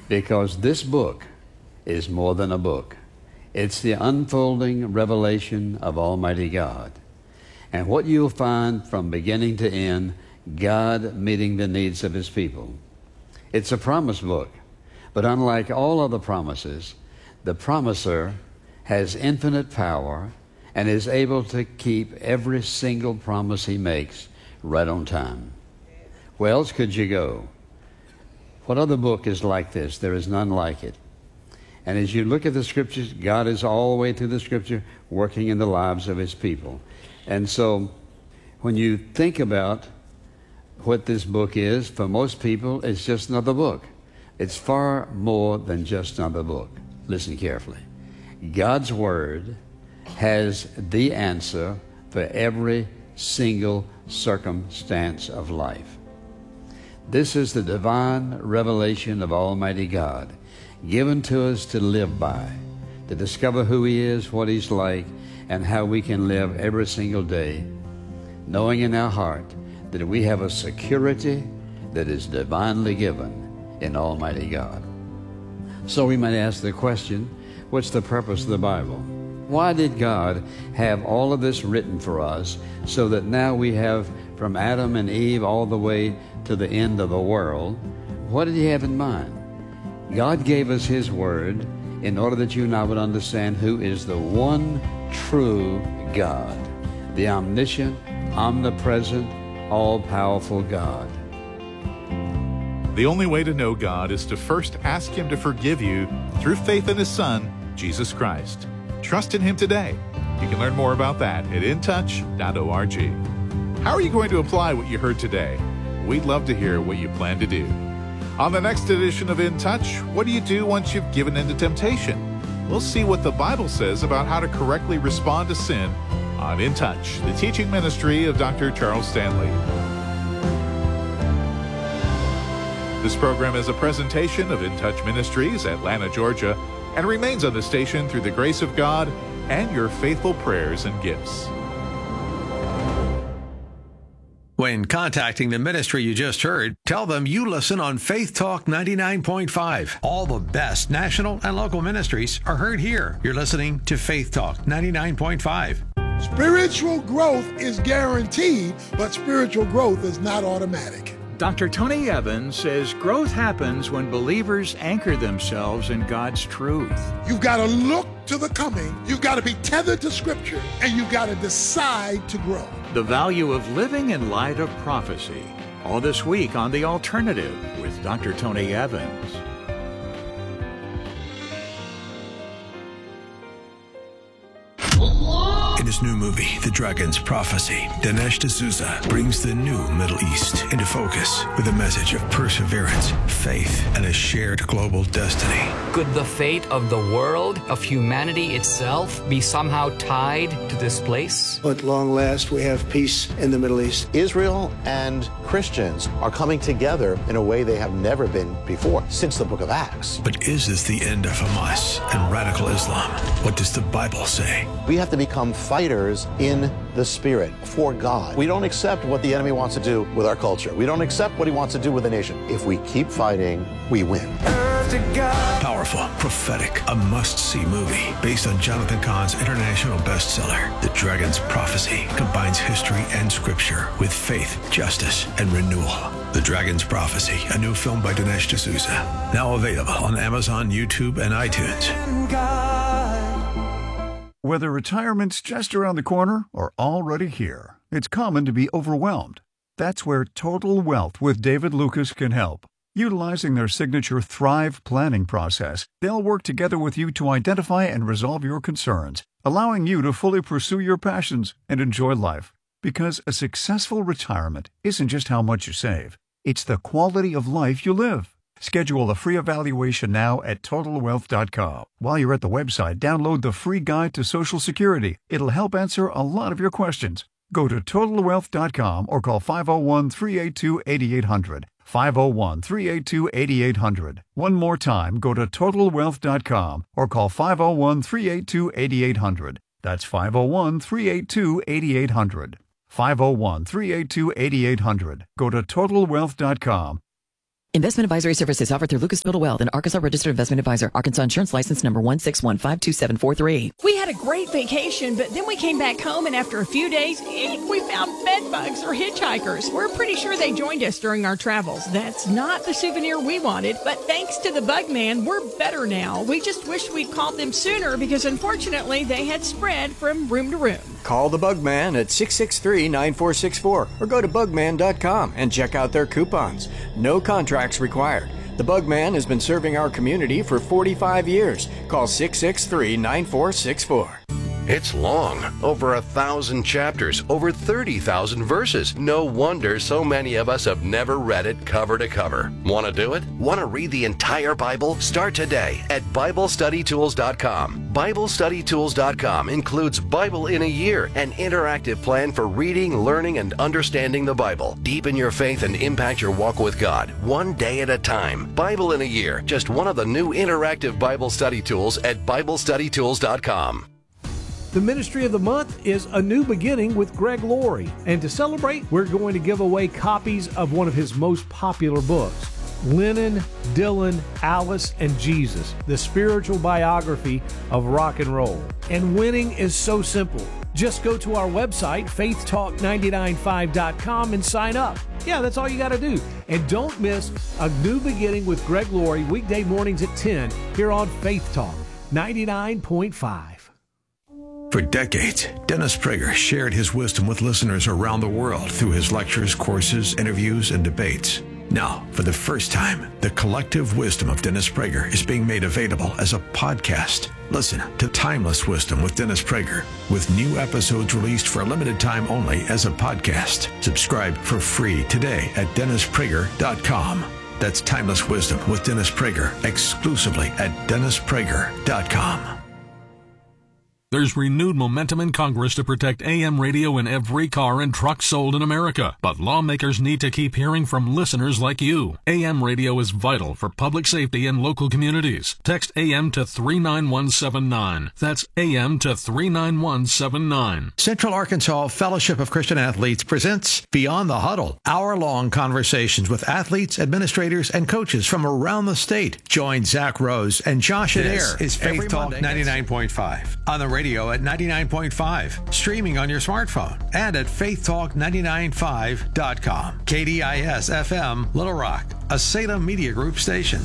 because this book is more than a book. It's the unfolding revelation of Almighty God. And what you'll find from beginning to end, God meeting the needs of His people. It's a promise book, but unlike all other promises, the promiser has infinite power and is able to keep every single promise He makes right on time. Where else could you go? What other book is like this? There is none like it. And as you look at the Scriptures, God is all the way through the Scripture working in the lives of His people. And so when you think about what this book is, for most people, it's just another book. It's far more than just another book. Listen carefully. God's Word has the answer for every single circumstance of life. This is the divine revelation of Almighty God, given to us to live by, to discover who He is, what He's like, and how we can live every single day, knowing in our heart that we have a security that is divinely given in Almighty God. So we might ask the question, what's the purpose of the Bible? Why did God have all of this written for us so that now we have from Adam and Eve all the way to the end of the world? What did He have in mind? God gave us His Word in order that you and I would understand who is the one true God, the omniscient, omnipresent, all-powerful God. The only way to know God is to first ask Him to forgive you through faith in His Son, Jesus Christ. Trust in Him today. You can learn more about that at intouch.org. How are you going to apply what you heard today? We'd love to hear what you plan to do. On the next edition of In Touch, what do you do once you've given in to temptation? We'll see what the Bible says about how to correctly respond to sin on In Touch, the teaching ministry of Dr. Charles Stanley. This program is a presentation of In Touch Ministries, Atlanta, Georgia, and remains on the station through the grace of God and your faithful prayers and gifts. When contacting the ministry you just heard, tell them you listen on Faith Talk 99.5. All the best national and local ministries are heard here. You're listening to Faith Talk 99.5. Spiritual growth is guaranteed, but spiritual growth is not automatic. Dr. Tony Evans says growth happens when believers anchor themselves in God's truth. You've got to look to the coming. You've got to be tethered to Scripture, and you've got to decide to grow. The value of living in light of prophecy. All this week on The Alternative with Dr. Tony Evans. In his new movie, The Dragon's Prophecy, Dinesh D'Souza brings the new Middle East into focus with a message of perseverance, faith, and a shared global destiny. Could the fate of the world, of humanity itself, be somehow tied to this place? At long last, we have peace in the Middle East. Israel and Christians are coming together in a way they have never been before since the book of Acts. But is this the end of Hamas and radical Islam? What does the Bible say? We have to become fighters in the Spirit for God. We don't accept what the enemy wants to do with our culture. We don't accept what he wants to do with the nation. If we keep fighting, we win. Powerful, prophetic, a must-see movie based on Jonathan Cahn's international bestseller. The Dragon's Prophecy combines history and scripture with faith, justice, and renewal. The Dragon's Prophecy, a new film by Dinesh D'Souza. Now available on Amazon, YouTube, and iTunes. Whether retirement's just around the corner or already here, it's common to be overwhelmed. That's where Total Wealth with David Lucas can help. Utilizing their signature Thrive planning process, they'll work together with you to identify and resolve your concerns, allowing you to fully pursue your passions and enjoy life. Because a successful retirement isn't just how much you save, it's the quality of life you live. Schedule a free evaluation now at TotalWealth.com. While you're at the website, download the free guide to Social Security. It'll help answer a lot of your questions. Go to TotalWealth.com or call 501-382-8800. 501-382-8800. One more time, go to TotalWealth.com or call 501-382-8800. That's 501-382-8800. 501-382-8800. Go to TotalWealth.com. Investment advisory services offered through Lucas Middle Wealth, an Arkansas registered investment advisor. Arkansas Insurance License number 1615273. We had a great vacation, but then we came back home, and after a few days, we found bed bugs or hitchhikers. We're pretty sure they joined us during our travels. That's not the souvenir we wanted, but thanks to the Bug Man, we're better now. We just wish we'd called them sooner because unfortunately they had spread from room to room. Call the Bug Man at 663-9464 or go to bugman.com and check out their coupons. No contracts required. The Bug Man has been serving our community for 45 years. Call 663-9464. It's long, over 1,000 chapters, over 30,000 verses. No wonder so many of us have never read it cover to cover. Want to do it? Want to read the entire Bible? Start today at BibleStudyTools.com. BibleStudyTools.com includes Bible in a Year, an interactive plan for reading, learning, and understanding the Bible. Deepen your faith and impact your walk with God, one day at a time. Bible in a Year, just one of the new interactive Bible study tools at BibleStudyTools.com. The Ministry of the Month is A New Beginning with Greg Laurie. And to celebrate, we're going to give away copies of one of his most popular books, Lennon, Dylan, Alice, and Jesus, the spiritual biography of rock and roll. And winning is so simple. Just go to our website, faithtalk995.com, and sign up. Yeah, that's all you got to do. And don't miss A New Beginning with Greg Laurie, weekday mornings at 10 here on Faith Talk 99.5. For decades, Dennis Prager shared his wisdom with listeners around the world through his lectures, courses, interviews, and debates. Now, for the first time, the collective wisdom of Dennis Prager is being made available as a podcast. Listen to Timeless Wisdom with Dennis Prager, with new episodes released for a limited time only as a podcast. Subscribe for free today at DennisPrager.com. That's Timeless Wisdom with Dennis Prager, exclusively at DennisPrager.com. There's renewed momentum in Congress to protect AM radio in every car and truck sold in America. But lawmakers need to keep hearing from listeners like you. AM radio is vital for public safety in local communities. Text AM to 39179. That's AM to 39179. Central Arkansas Fellowship of Christian Athletes presents Beyond the Huddle, hour-long conversations with athletes, administrators, and coaches from around the state. Join Zach Rose and Josh Adair. This is Faith Talk 99.5 on the radio at 99.5, streaming on your smartphone, and at faithtalk995.com. KDIS-FM, Little Rock, a Salem Media Group station.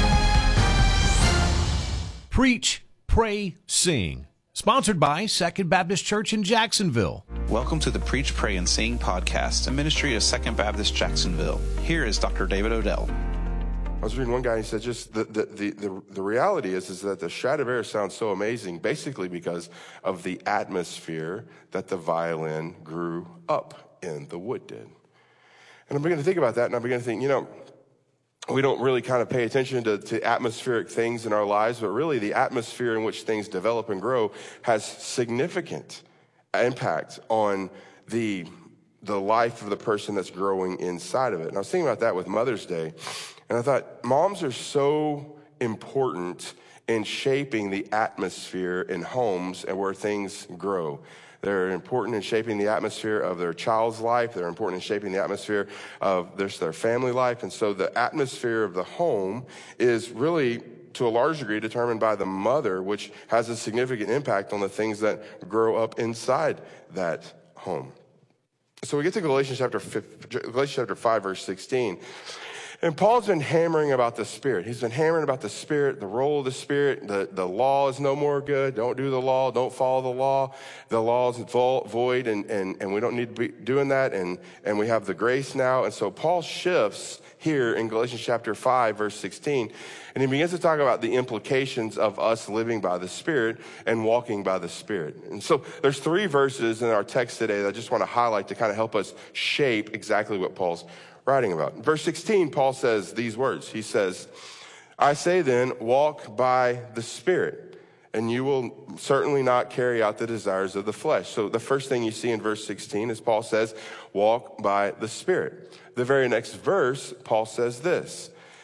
Preach, Pray, Sing. Sponsored by Second Baptist Church in Jacksonville. Welcome to the Preach, Pray, and Sing podcast, a ministry of Second Baptist Jacksonville. Here is Dr. David Odell. I was reading one guy, he said just the reality is that the Stradivarius sounds so amazing basically because of the atmosphere that the violin grew up in, the wood did. And I'm beginning to think about that, and I'm beginning to think, we don't really kind of pay attention to atmospheric things in our lives, but really the atmosphere in which things develop and grow has significant impact on the life of the person that's growing inside of it. And I was thinking about that with Mother's Day. And I thought, moms are so important in shaping the atmosphere in homes and where things grow. They're important in shaping the atmosphere of their child's life. They're important in shaping the atmosphere of their family life. And so the atmosphere of the home is really, to a large degree, determined by the mother, which has a significant impact on the things that grow up inside that home. So we get to Galatians chapter 5, verse 16. And Paul's been hammering about the Spirit. He's been hammering about the Spirit, the role of the Spirit. The law is no more good. Don't do the law. Don't follow the law. The law is void, and we don't need to be doing that. And we have the grace now. And so Paul shifts here in Galatians chapter 5, verse 16. And he begins to talk about the implications of us living by the Spirit and walking by the Spirit. And so there's 3 verses in our text today that I just want to highlight to kind of help us shape exactly what Paul's writing about. Verse 16, Paul says these words. He says, I say then, walk by the Spirit, and you will certainly not carry out the desires of the flesh. So the first thing you see in verse 16 is Paul says, walk by the Spirit. The very next verse, Paul says this,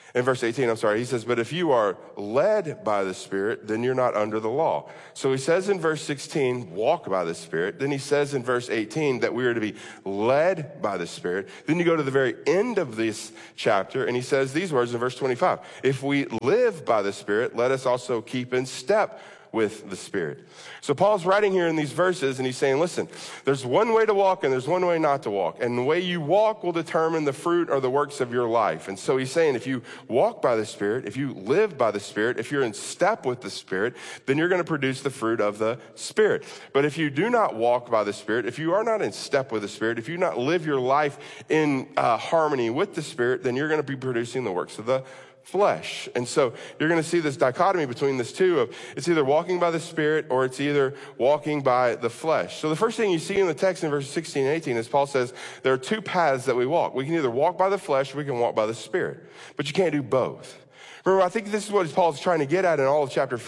In verse 18, he says, but if you are led by the Spirit, then you're not under the law. So he says in verse 16, walk by the Spirit. Then he says in verse 18 that we are to be led by the Spirit. Then you go to the very end of this chapter, and he says these words in verse 25. If we live by the Spirit, let us also keep in step with the Spirit. So Paul's writing here in these verses, and he's saying, listen, there's one way to walk and there's one way not to walk. And the way you walk will determine the fruit or the works of your life. And so he's saying, if you walk by the Spirit, if you live by the Spirit, if you're in step with the Spirit, then you're going to produce the fruit of the Spirit. But if you do not walk by the Spirit, if you are not in step with the Spirit, if you do not live your life in harmony with the Spirit, then you're going to be producing the works of the flesh. And so you're going to see this dichotomy between this two of it's either walking by the Spirit or it's either walking by the flesh. So the first thing you see in the text in verses 16 and 18 is Paul says there are two paths that we walk. We can either walk by the flesh or we can walk by the Spirit. But you can't do both. Remember, I think this is what Paul's trying to get at in all of chapter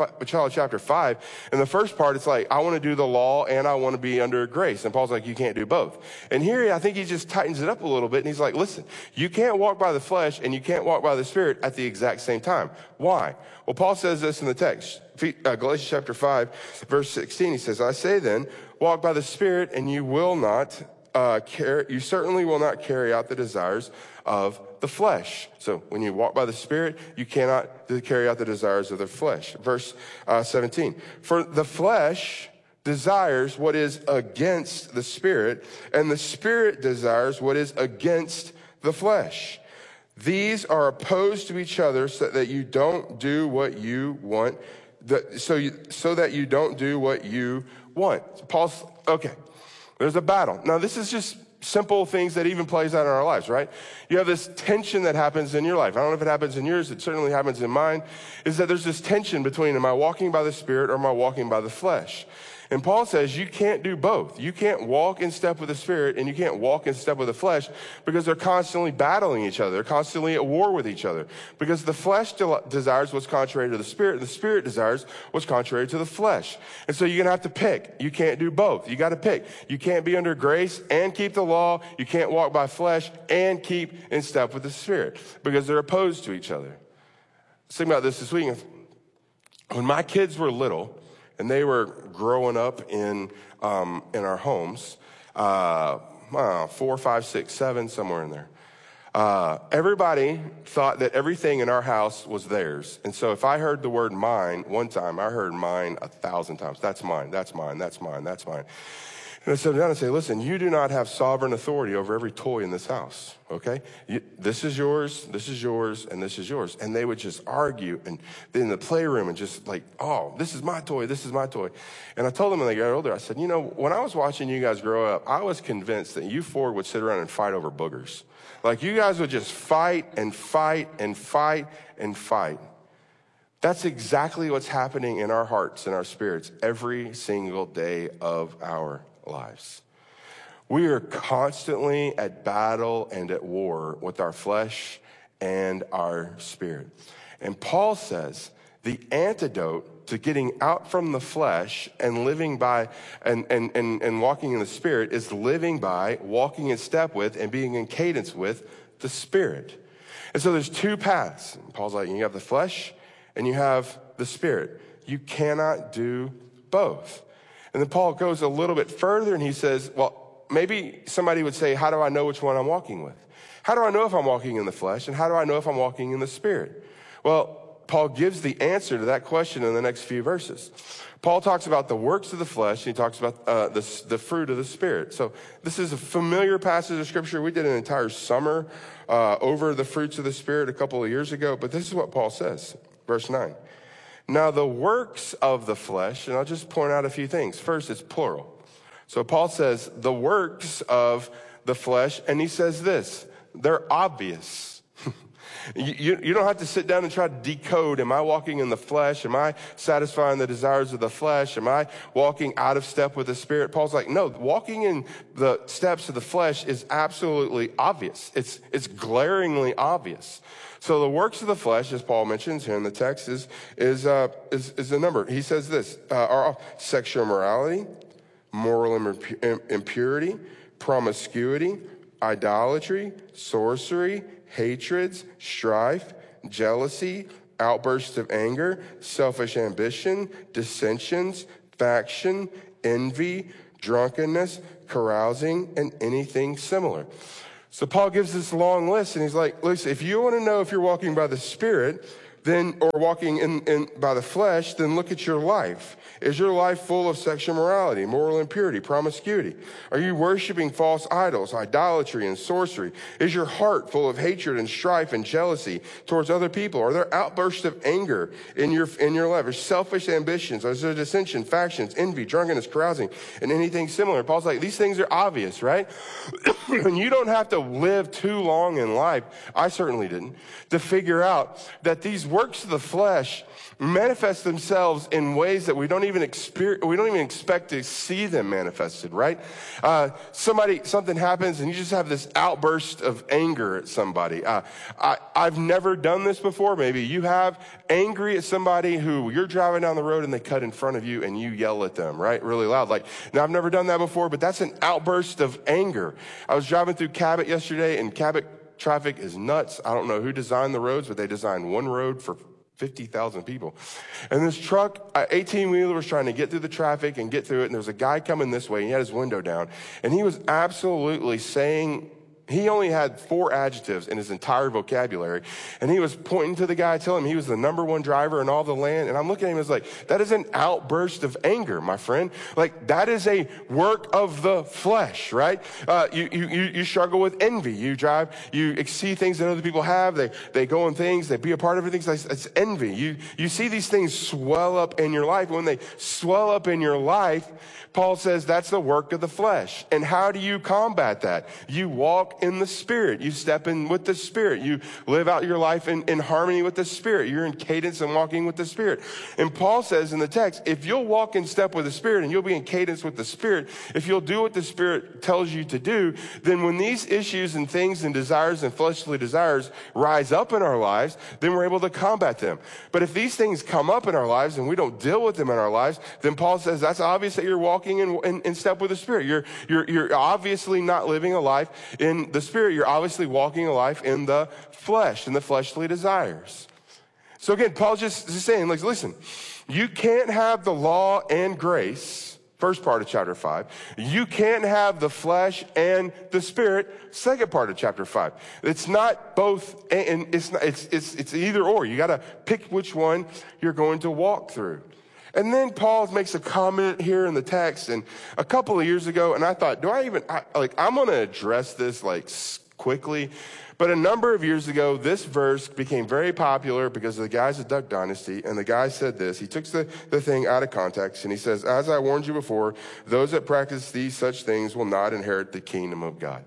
5. In the first part, it's like, I want to do the law and I want to be under grace. And Paul's like, you can't do both. And here, I think he just tightens it up a little bit. And he's like, listen, you can't walk by the flesh and you can't walk by the Spirit at the exact same time. Why? Well, Paul says this in the text. Galatians chapter 5, verse 16, he says, I say then, walk by the Spirit and you will not you certainly will not carry out the desires of the flesh. So when you walk by the Spirit, you cannot carry out the desires of the flesh. Verse 17, for the flesh desires what is against the Spirit, and the Spirit desires what is against the flesh. These are opposed to each other so that you don't do what you want, so that you don't do what you want. Paul's, okay. There's a battle. Now, this is just simple things that even plays out in our lives, right? You have this tension that happens in your life. I don't know if it happens in yours. It certainly happens in mine, is that there's this tension between, am I walking by the Spirit or am I walking by the flesh? And Paul says you can't do both. You can't walk in step with the Spirit and you can't walk in step with the flesh because they're constantly battling each other. They're constantly at war with each other because the flesh desires what's contrary to the Spirit and the Spirit desires what's contrary to the flesh. And so you're going to have to pick. You can't do both. You got to pick. You can't be under grace and keep the law. You can't walk by flesh and keep in step with the Spirit because they're opposed to each other. Let's think about this week. When my kids were little, and they were growing up in our homes, 4, 5, 6, 7, somewhere in there. Everybody thought that everything in our house was theirs. And so if I heard the word mine one time, I heard mine 1,000 times. That's mine, that's mine, that's mine, that's mine. And I sit down and say, listen, you do not have sovereign authority over every toy in this house, okay? This is yours, and this is yours. And they would just argue and in the playroom and just like, oh, this is my toy, this is my toy. And I told them when they got older, I said, you know, when I was watching you guys grow up, I was convinced that you four would sit around and fight over boogers. Like you guys would just fight and fight and fight and fight. That's exactly what's happening in our hearts and our spirits every single day of our lives. We are constantly at battle and at war with our flesh and our spirit. And Paul says the antidote to getting out from the flesh and living by and walking in the Spirit is living by, walking in step with, and being in cadence with the Spirit. And so there's two paths. Paul's like, you have the flesh and you have the Spirit. You cannot do both. And then Paul goes a little bit further and he says, well, maybe somebody would say, how do I know which one I'm walking with? How do I know if I'm walking in the flesh? And how do I know if I'm walking in the Spirit? Well, Paul gives the answer to that question in the next few verses. Paul talks about the works of the flesh, and he talks about the fruit of the Spirit. So this is a familiar passage of Scripture. We did an entire summer over the fruits of the Spirit a couple of years ago, but this is what Paul says, verse 9. Now the works of the flesh, and I'll just point out a few things. First, it's plural. So Paul says the works of the flesh, and he says this, they're obvious. You don't have to sit down and try to decode, am I walking in the flesh? Am I satisfying the desires of the flesh? Am I walking out of step with the Spirit? Paul's like, no, walking in the steps of the flesh is absolutely obvious. It's glaringly obvious. So the works of the flesh, as Paul mentions here in the text, is a number. He says this, are sexual immorality, moral impurity, promiscuity, idolatry, sorcery, hatreds, strife, jealousy, outbursts of anger, selfish ambition, dissensions, faction, envy, drunkenness, carousing, and anything similar. So Paul gives this long list, and he's like, listen, if you want to know if you're walking by the Spirit, then, or walking in by the flesh, then look at your life. Is your life full of sexual morality, moral impurity, promiscuity? Are you worshiping false idols, idolatry, and sorcery? Is your heart full of hatred and strife and jealousy towards other people? Are there outbursts of anger in your life? Are selfish ambitions? Is there dissension, factions, envy, drunkenness, carousing, and anything similar? Paul's like, these things are obvious, right? And you don't have to live too long in life, I certainly didn't, to figure out that these works of the flesh manifest themselves in ways that we don't even expect to see them manifested, right? Something happens and you just have this outburst of anger at somebody. I've never done this before. Maybe you have, angry at somebody who you're driving down the road and they cut in front of you and you yell at them, right? Really loud. Like, now I've never done that before, but that's an outburst of anger. I was driving through Cabot yesterday, and Cabot traffic is nuts. I don't know who designed the roads, but they designed one road for 50,000 people. And this truck, 18-wheeler, was trying to get through the traffic and get through it. And there was a guy coming this way. And he had his window down. And he was absolutely saying, he only had 4 adjectives in his entire vocabulary. And he was pointing to the guy, telling him he was the #1 driver in all the land. And I'm looking at him as like, that is an outburst of anger, my friend. Like, that is a work of the flesh, right? You struggle with envy. You see things that other people have. They go in things, they be a part of everything. It's envy. You see these things swell up in your life. When they swell up in your life, Paul says that's the work of the flesh. And how do you combat that? You walk in the Spirit. You step in with the Spirit. You live out your life in harmony with the Spirit. You're in cadence and walking with the Spirit. And Paul says in the text, if you'll walk in step with the Spirit and you'll be in cadence with the Spirit, if you'll do what the Spirit tells you to do, then when these issues and things and desires and fleshly desires rise up in our lives, then we're able to combat them. But if these things come up in our lives and we don't deal with them in our lives, then Paul says that's obvious that you're walking in step with the Spirit. You're obviously not living a life in the Spirit. You're obviously walking a life in the flesh, in the fleshly desires. So again, Paul's just saying, like, listen, you can't have the law and grace, first part of chapter 5. You can't have the flesh and the Spirit, second part of chapter 5. It's not both, and it's either or. You got to pick which one you're going to walk through. And then Paul makes a comment here in the text, and a couple of years ago, and I thought, I'm going to address this quickly. But a number of years ago, this verse became very popular because of the guys at Duck Dynasty, and the guy said this. He took the thing out of context, and he says, as I warned you before, those that practice these such things will not inherit the kingdom of God.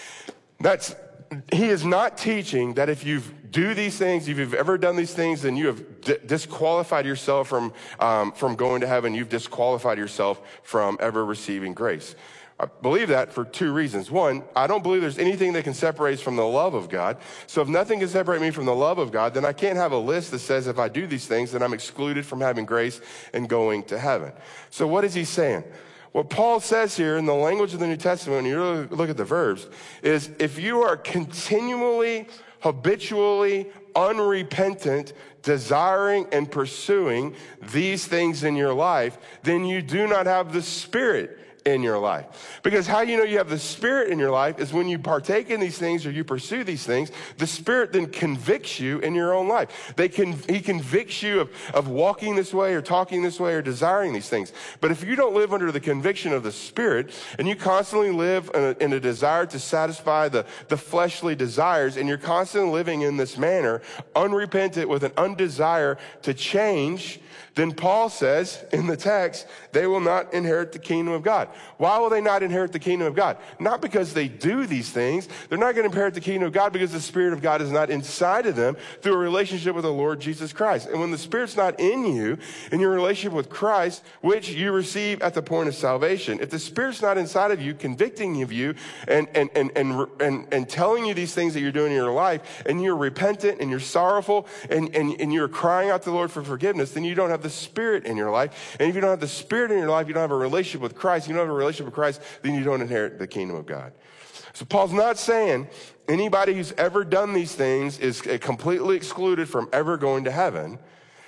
He is not teaching that if you do these things, if you've ever done these things, then you have disqualified yourself from going to heaven. You've disqualified yourself from ever receiving grace. I believe that for 2 reasons. One, I don't believe there's anything that can separate us from the love of God. So if nothing can separate me from the love of God, then I can't have a list that says if I do these things, then I'm excluded from having grace and going to heaven. So what is he saying? What Paul says here in the language of the New Testament, when you really look at the verbs, is if you are continually, habitually, unrepentant, desiring and pursuing these things in your life, then you do not have the Spirit in your life. Because how you know you have the Spirit in your life is when you partake in these things or you pursue these things, the Spirit then convicts you in your own life. He convicts you of walking this way or talking this way or desiring these things. But if you don't live under the conviction of the Spirit and you constantly live in a desire to satisfy the fleshly desires, and you're constantly living in this manner, unrepentant with an undesire to change, then Paul says in the text, they will not inherit the kingdom of God. Why will they not inherit the kingdom of God? Not because they do these things. They're not going to inherit the kingdom of God because the Spirit of God is not inside of them through a relationship with the Lord Jesus Christ. And when the Spirit's not in you, in your relationship with Christ, which you receive at the point of salvation, if the Spirit's not inside of you, convicting of you and telling you these things that you're doing in your life, and you're repentant and you're sorrowful and you're crying out to the Lord for forgiveness, then you don't have the Spirit in your life. And if you don't have the Spirit in your life, you don't have a relationship with Christ. You don't have a relationship with Christ, then you don't inherit the kingdom of God. So Paul's not saying anybody who's ever done these things is completely excluded from ever going to heaven.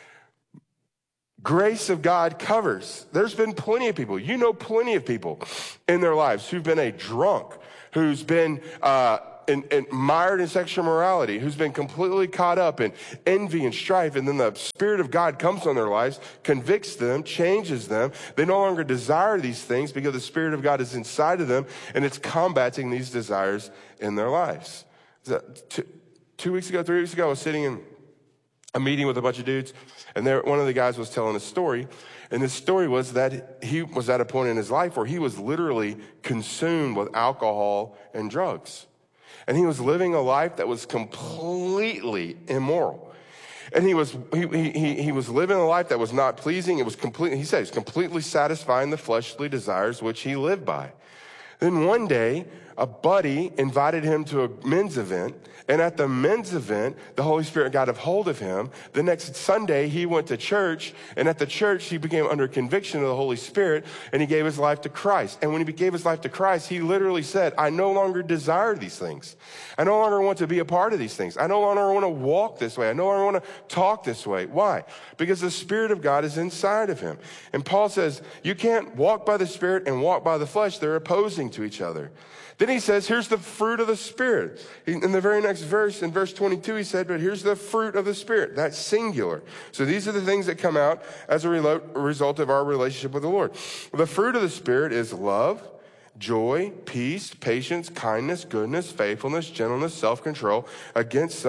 Grace of God covers. There's been plenty of people, you know, plenty of people in their lives who've been a drunk, who's been mired in sexual immorality, who's been completely caught up in envy and strife, and then the Spirit of God comes on their lives, convicts them, changes them. They no longer desire these things because the Spirit of God is inside of them, and it's combating these desires in their lives. 3 weeks ago, I was sitting in a meeting with a bunch of dudes, and one of the guys was telling a story, and this story was that he was at a point in his life where he was literally consumed with alcohol and drugs. And he was living a life that was completely immoral. And he was living a life that was not pleasing. It was he said, it was completely satisfying the fleshly desires which he lived by. Then one day, a buddy invited him to a men's event, and at the men's event, the Holy Spirit got a hold of him. The next Sunday, he went to church, and at the church, he became under conviction of the Holy Spirit, and he gave his life to Christ. And when he gave his life to Christ, he literally said, I no longer desire these things. I no longer want to be a part of these things. I no longer want to walk this way. I no longer want to talk this way. Why? Because the Spirit of God is inside of him. And Paul says, you can't walk by the Spirit and walk by the flesh. They're opposing to each other. Then he says, here's the fruit of the Spirit. In the very next verse, in verse 22, he said, but here's the fruit of the Spirit. That's singular. So these are the things that come out as a result of our relationship with the Lord. The fruit of the Spirit is love, joy, peace, patience, kindness, goodness, faithfulness, gentleness, self-control. Gentleness.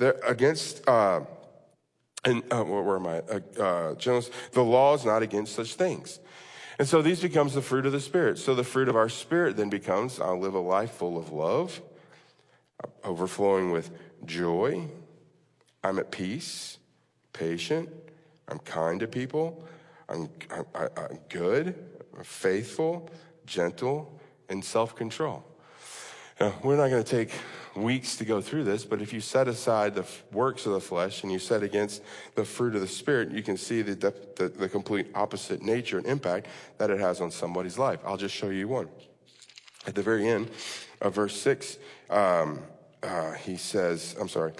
The law is not against such things. And so these becomes the fruit of the Spirit. So the fruit of our Spirit then becomes, I'll live a life full of love, overflowing with joy. I'm at peace, patient. I'm kind to people. I'm good, I'm faithful, gentle, and self-control. Now, we're not going to take weeks to go through this, but if you set aside the works of the flesh and you set against the fruit of the Spirit, you can see the complete opposite nature and impact that it has on somebody's life. I'll just show you one. At the very end of verse 6, he says,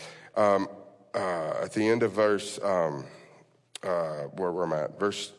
at the end of verse, where am I at? Verse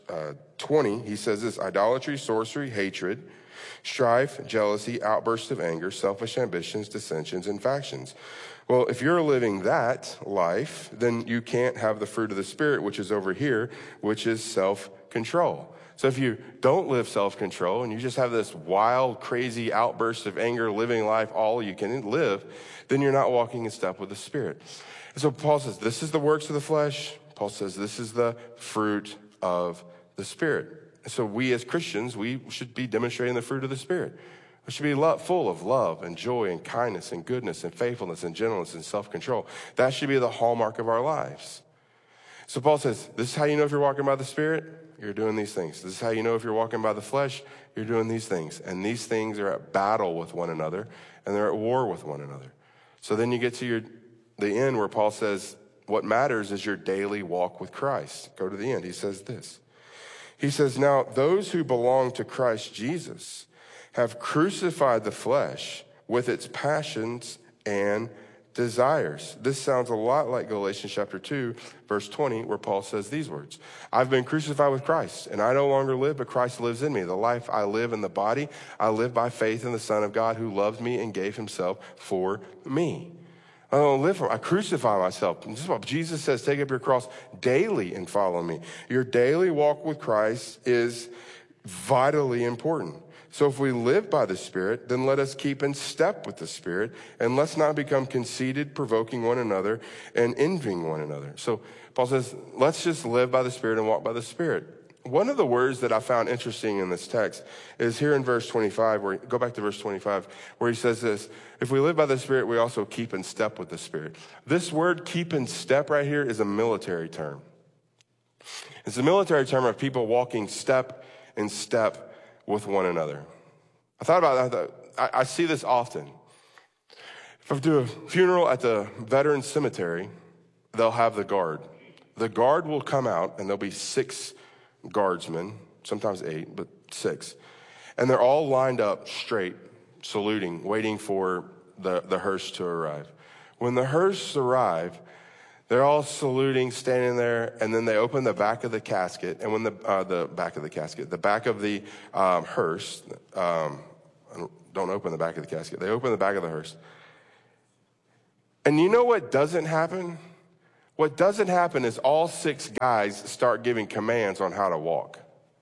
20, he says this, idolatry, sorcery, hatred, strife, jealousy, outbursts of anger, selfish ambitions, dissensions, and factions. Well, if you're living that life, then you can't have the fruit of the Spirit, which is over here, which is self-control. So if you don't live self-control and you just have this wild, crazy outburst of anger, living life all you can live, then you're not walking in step with the Spirit. And so Paul says, this is the works of the flesh. Paul says, this is the fruit of the Spirit. So we as Christians, we should be demonstrating the fruit of the Spirit. We should be full of love and joy and kindness and goodness and faithfulness and gentleness and self-control. That should be the hallmark of our lives. So Paul says, this is how you know if you're walking by the Spirit, you're doing these things. This is how you know if you're walking by the flesh, you're doing these things. And these things are at battle with one another, and they're at war with one another. So then you get to the end where Paul says, what matters is your daily walk with Christ. Go to the end. He says this. He says, now those who belong to Christ Jesus have crucified the flesh with its passions and desires. This sounds a lot like Galatians chapter 2, verse 20, where Paul says these words. I've been crucified with Christ, and I no longer live, but Christ lives in me. The life I live in the body, I live by faith in the Son of God who loved me and gave himself for me. I don't live for, I crucify myself. And this is what Jesus says, take up your cross daily and follow me. Your daily walk with Christ is vitally important. So if we live by the Spirit, then let us keep in step with the Spirit, and let's not become conceited, provoking one another, and envying one another. So Paul says, let's just live by the Spirit and walk by the Spirit. One of the words that I found interesting in this text is here in verse 25, go back to verse 25, where he says this, if we live by the Spirit, we also keep in step with the Spirit. This word keep in step right here is a military term. It's a military term of people walking step in step with one another. I thought about that. I see this often. If I do a funeral at the veterans cemetery, they'll have the guard. The guard will come out, and there'll be 6 guardsmen, sometimes 8, but 6. And they're all lined up straight saluting, waiting for the hearse to arrive. When the hearse arrive, they're all saluting, standing there, and then they open the back of the casket. And when the back of the hearse, don't open the back of the casket. They open the back of the hearse. And you know what doesn't happen? What doesn't happen is all 6 guys start giving commands on how to walk.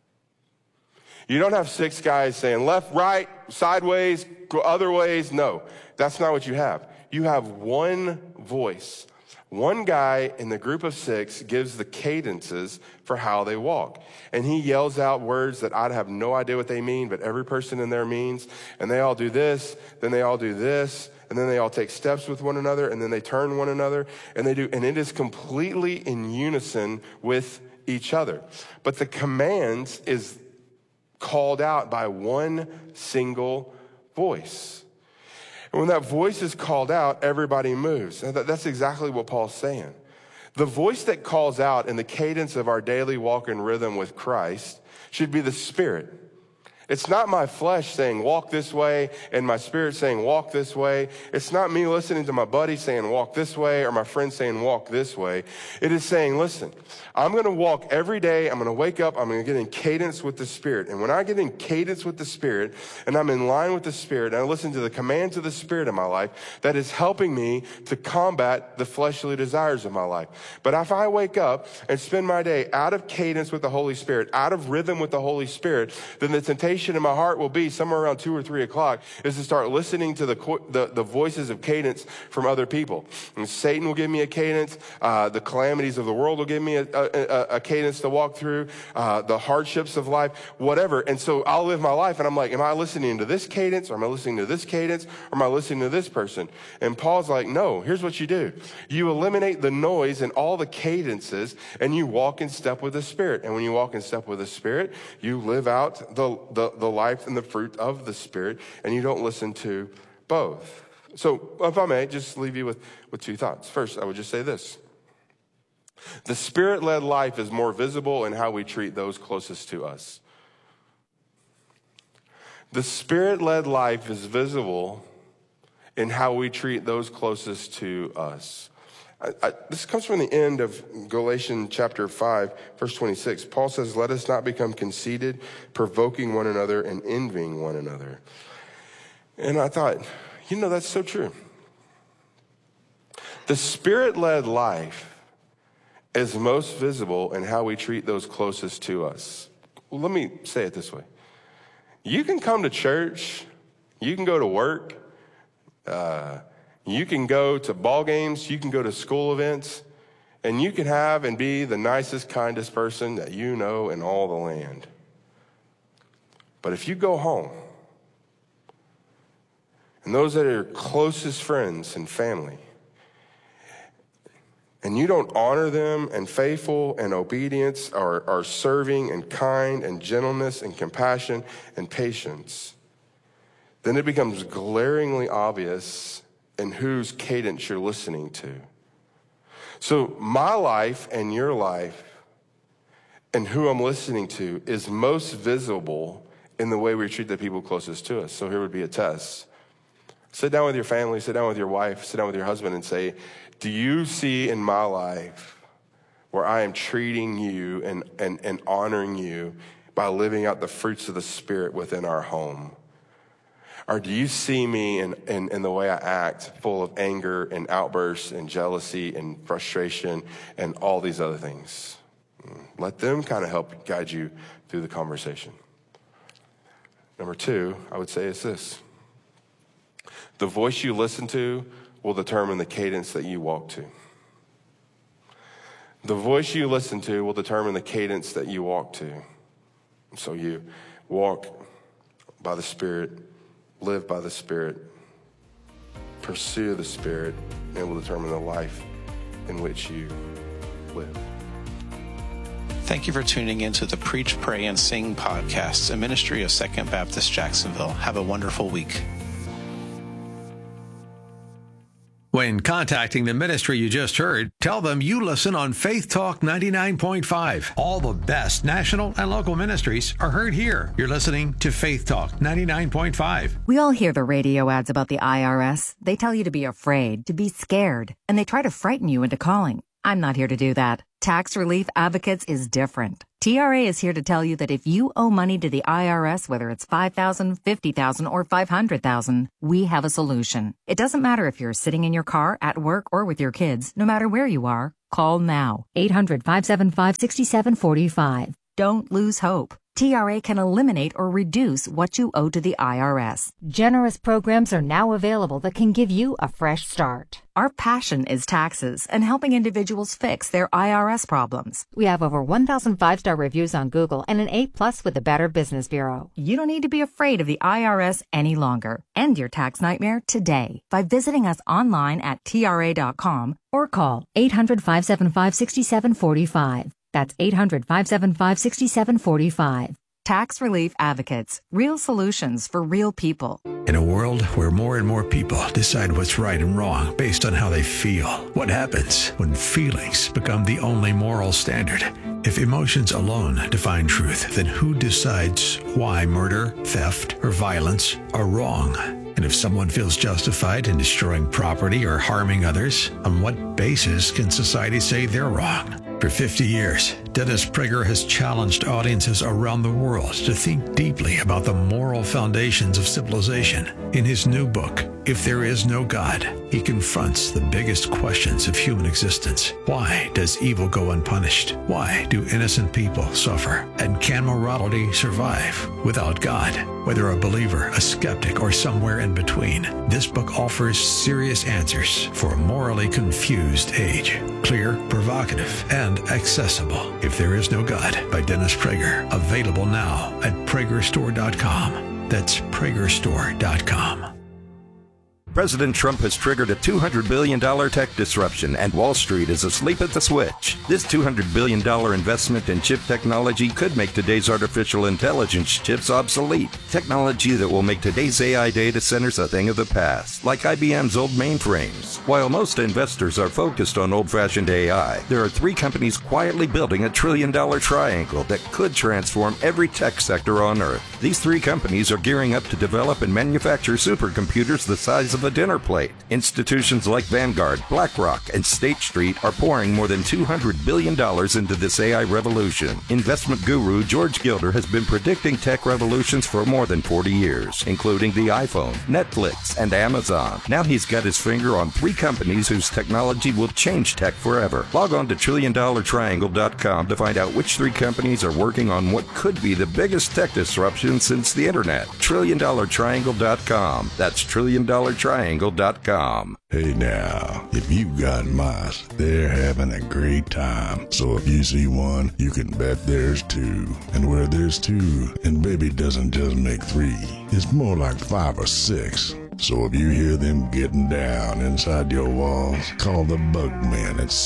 You don't have 6 guys saying left, right, sideways, go other ways. No, that's not what you have. You have one voice. One guy in the group of 6 gives the cadences for how they walk. And he yells out words that I have no idea what they mean, but every person in there means. And they all do this, then they all do this, and then they all take steps with one another, and then they turn one another, and it is completely in unison with each other. But the commands is called out by one single voice. And when that voice is called out, everybody moves. And that's exactly what Paul's saying. The voice that calls out in the cadence of our daily walk and rhythm with Christ should be the Spirit. It's not my flesh saying, walk this way, and my spirit saying, walk this way. It's not me listening to my buddy saying, walk this way, or my friend saying, walk this way. It is saying, listen, I'm going to walk every day. I'm going to wake up. I'm going to get in cadence with the Spirit. And when I get in cadence with the Spirit, and I'm in line with the Spirit, and I listen to the commands of the Spirit in my life, that is helping me to combat the fleshly desires of my life. But if I wake up and spend my day out of cadence with the Holy Spirit, out of rhythm with the Holy Spirit, then the temptation in my heart will be somewhere around 2 or 3 o'clock is to start listening to the voices of cadence from other people. And Satan will give me a cadence. The calamities of the world will give me a cadence to walk through. The hardships of life, whatever. And so I'll live my life and I'm like, am I listening to this cadence? Or am I listening to this cadence? Or am I listening to this person? And Paul's like, no, here's what you do. You eliminate the noise and all the cadences and you walk in step with the Spirit. And when you walk in step with the Spirit, you live out the life and the fruit of the Spirit, and you don't listen to both. So if I may, just leave you with 2 thoughts. First, I would just say this. The Spirit-led life is more visible in how we treat those closest to us. The Spirit-led life is visible in how we treat those closest to us. This comes from the end of Galatians chapter 5, verse 26. Paul says, let us not become conceited, provoking one another and envying one another. And I thought, that's so true. The Spirit-led life is most visible in how we treat those closest to us. Well, let me say it this way. You can come to church, you can go to work, you can go to ball games, you can go to school events, and you can have and be the nicest, kindest person that you know in all the land. But if you go home, and those that are closest friends and family, and you don't honor them and faithful and obedience are serving and kind and gentleness and compassion and patience, then it becomes glaringly obvious in whose cadence you're listening to. So my life and your life and who I'm listening to is most visible in the way we treat the people closest to us. So here would be a test. Sit down with your family, sit down with your wife, sit down with your husband and say, do you see in my life where I am treating you and honoring you by living out the fruits of the Spirit within our home? Or do you see me in the way I act, full of anger and outbursts and jealousy and frustration and all these other things? Let them kind of help guide you through the conversation. Number 2, I would say is this. The voice you listen to will determine the cadence that you walk to. The voice you listen to will determine the cadence that you walk to. So you walk by the Spirit, live by the Spirit, pursue the Spirit, and it will determine the life in which you live. Thank you for tuning in to the Preach, Pray, and Sing podcast, a ministry of Second Baptist Jacksonville. Have a wonderful week. When contacting the ministry you just heard, tell them you listen on Faith Talk 99.5. All the best national and local ministries are heard here. You're listening to Faith Talk 99.5. We all hear the radio ads about the IRS. They tell you to be afraid, to be scared, and they try to frighten you into calling. I'm not here to do that. Tax Relief Advocates is different. TRA is here to tell you that if you owe money to the IRS, whether it's $5,000, $50,000, or $500,000, we have a solution. It doesn't matter if you're sitting in your car, at work, or with your kids. No matter where you are, call now. 800-575-6745. Don't lose hope. TRA can eliminate or reduce what you owe to the IRS. Generous programs are now available that can give you a fresh start. Our passion is taxes and helping individuals fix their IRS problems. We have over 1,000 5-star reviews on Google and an A+ with the Better Business Bureau. You don't need to be afraid of the IRS any longer. End your tax nightmare today by visiting us online at TRA.com or call 800-575-6745. That's 800-575-6745. Tax Relief Advocates. Real solutions for real people. In a world where more and more people decide what's right and wrong based on how they feel, what happens when feelings become the only moral standard? If emotions alone define truth, then who decides why murder, theft, or violence are wrong? And if someone feels justified in destroying property or harming others, on what basis can society say they're wrong? For 50 years, Dennis Prager has challenged audiences around the world to think deeply about the moral foundations of civilization. In his new book, If There Is No God, he confronts the biggest questions of human existence. Why does evil go unpunished? Why do innocent people suffer? And can morality survive without God? Whether a believer, a skeptic, or somewhere in between, this book offers serious answers for a morally confused age. Clear, provocative, and accessible. If There Is No God by Dennis Prager. Available now at PragerStore.com. That's PragerStore.com. President Trump has triggered a $200 billion tech disruption, and Wall Street is asleep at the switch. This $200 billion investment in chip technology could make today's artificial intelligence chips obsolete. Technology that will make today's AI data centers a thing of the past, like IBM's old mainframes. While most investors are focused on old-fashioned AI, there are three companies quietly building a $1 trillion triangle that could transform every tech sector on Earth. These three companies are gearing up to develop and manufacture supercomputers the size of a dinner plate. Institutions like Vanguard, BlackRock, and State Street are pouring more than $200 billion into this AI revolution. Investment guru George Gilder has been predicting tech revolutions for more than 40 years, including the iPhone, Netflix, and Amazon. Now he's got his finger on three companies whose technology will change tech forever. Log on to TrillionDollarTriangle.com to find out which three companies are working on what could be the biggest tech disruption since the internet. TrillionDollarTriangle.com. That's TrillionDollarTriangle.com. Hey now, if you've got mice, they're having a great time. So if you see one, you can bet there's two. And where there's two, and baby doesn't just make three, it's more like 5 or 6. So if you hear them getting down inside your walls, call the Bugman at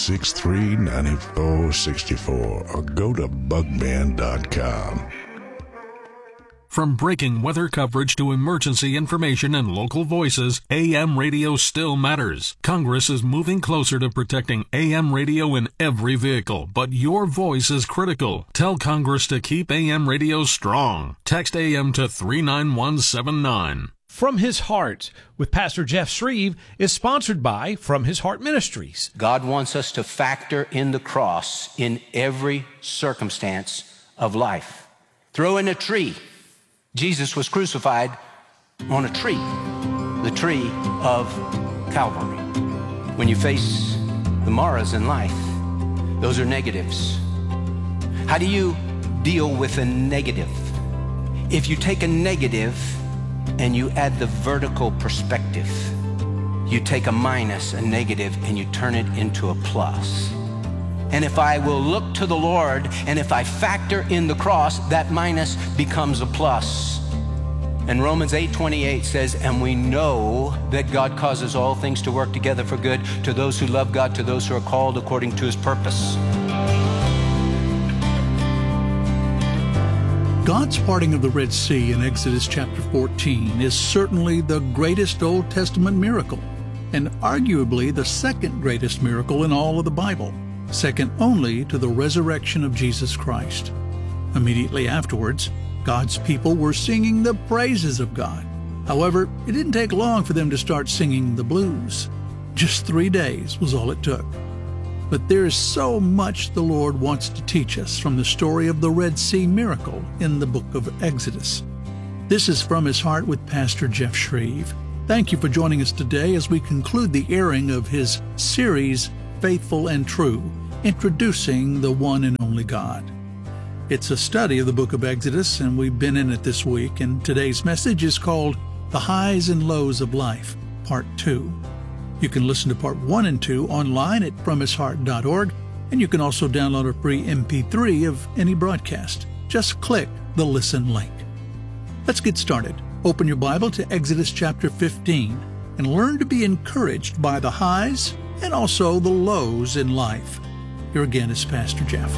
663-9464 or go to bugman.com. From breaking weather coverage to emergency information and local voices, AM radio still matters. Congress is moving closer to protecting AM radio in every vehicle, but your voice is critical. Tell Congress to keep AM radio strong. Text AM to 39179. From His Heart with Pastor Jeff Shreve is sponsored by From His Heart Ministries. God wants us to factor in the cross in every circumstance of life. Throw in a tree. Jesus was crucified on a tree, the tree of Calvary. When you face the maras in life, those are negatives. How do you deal with a negative? If you take a negative and you add the vertical perspective, you take a minus, a negative, and you turn it into a plus. And if I will look to the Lord, and if I factor in the cross, that minus becomes a plus. And Romans 8:28 says, and we know that God causes all things to work together for good to those who love God, to those who are called according to His purpose. God's parting of the Red Sea in Exodus chapter 14 is certainly the greatest Old Testament miracle. and arguably the second greatest miracle in all of the Bible, second only to the resurrection of Jesus Christ. Immediately afterwards, God's people were singing the praises of God. However, it didn't take long for them to start singing the blues. Just 3 days was all it took. But there is so much the Lord wants to teach us from the story of the Red Sea miracle in the book of Exodus. This is From His Heart with Pastor Jeff Shreve. Thank you for joining us today as we conclude the airing of his series, Faithful and True, introducing the one and only God. It's a study of the book of Exodus, and we've been in it this week, and today's message is called The Highs and Lows of Life, Part 2. You can listen to Part 1 and 2 online at FromHisHeart.org, and you can also download a free MP3 of any broadcast. Just click the Listen link. Let's get started. Open your Bible to Exodus chapter 15 and learn to be encouraged by the highs and also the lows in life. Here again is Pastor Jeff.